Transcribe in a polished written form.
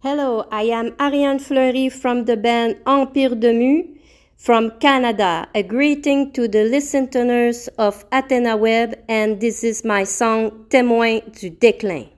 Hello, I am Ariane Fleury from the band Empire de Mu from Canada. A greeting to the listeners of Athena Web, and this is my song Témoin du déclin.